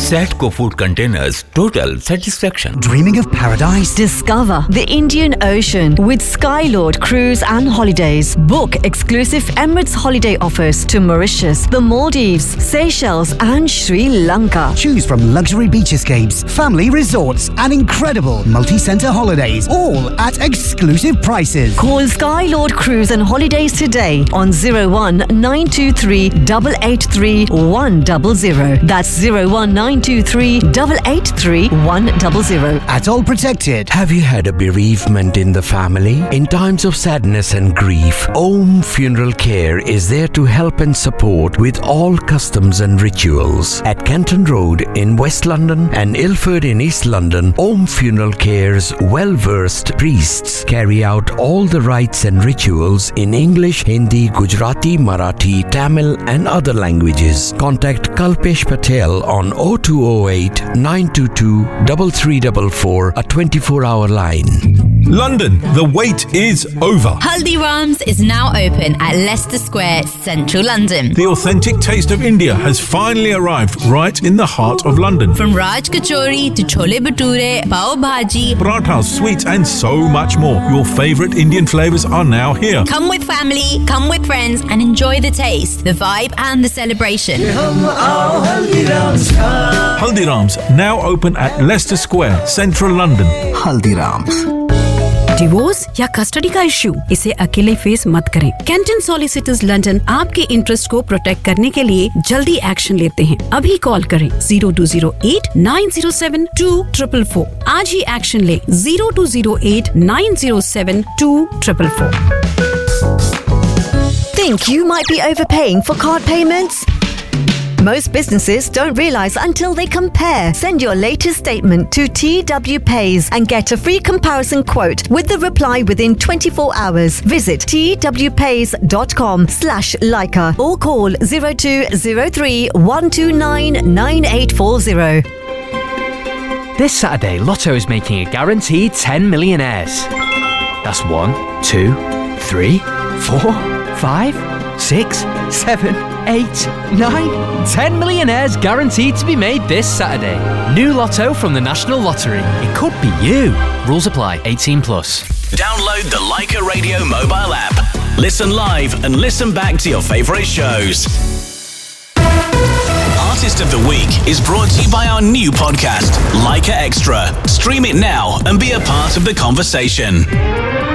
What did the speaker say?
Sadco Food Containers, total satisfaction. Dreaming of paradise? Discover the Indian Ocean with Skylord Cruise and Holidays. Book exclusive Emirates holiday offers to Mauritius, the Maldives, Seychelles and Sri Lanka. Choose from luxury beach escapes, family resorts and incredible multi-centre holidays, all at exclusive prices. Call Skylord Cruise and Holidays today on 01923 883 100. That's 01923 883 100. At All Protected. Have you had a bereavement in the family? In times of sadness and grief, Om Funeral Care is there to help and support with all customs and rituals. At Kenton Road in West London and Ilford in East London, Om Funeral Care's well-versed priests carry out all the rites and rituals in English, Hindi, Gujarati, Marathi, Tamil and other languages. Contact Kalpesh Patel on 0208 922 3344, a 24-hour line. London, the wait is over. Haldiram's is now open at Leicester Square, central London. The authentic taste of India has finally arrived right in the heart of London. From Raj Kachori to Chole Bhature, Pav Bhaji, Parathas, sweets and so much more. Your favourite Indian flavours are now here. Come with family, come with friends and enjoy the taste, the vibe and the celebration. Haldiram's now open at Leicester Square, central London. Haldiram's. Divorce या custody का issue, इसे अकेले face मत करें। Canton solicitors London आपके interest को protect करने के लिए जल्दी एक्शन लेते हैं। अभी कॉल करें 0208 907 2444। आज ही एक्शन ले 0208 907 2444। Think you might be overpaying for card payments? Most businesses don't realise until they compare. Send your latest statement to TW Pays and get a free comparison quote with the reply within 24 hours. Visit twpays.com/Leica or call 0203 129 9840. This Saturday, Lotto is making a guaranteed 10 millionaires. That's 1, 2, 3, 4, 5, 6, 7, 8, 9, 10 millionaires guaranteed to be made this Saturday. New Lotto from the National Lottery. It could be you. Rules apply. 18 plus. Download the Leica Radio mobile app. Listen live and listen back to your favourite shows. Artist of the Week is brought to you by our new podcast, Leica Extra. Stream it now and be a part of the conversation.